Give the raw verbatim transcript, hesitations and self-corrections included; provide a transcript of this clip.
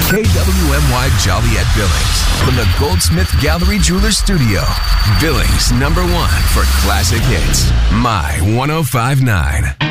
K W M Y Joliet Billings from the Goldsmith Gallery Jeweler Studio. Billings number one for classic hits. My one oh five point nine.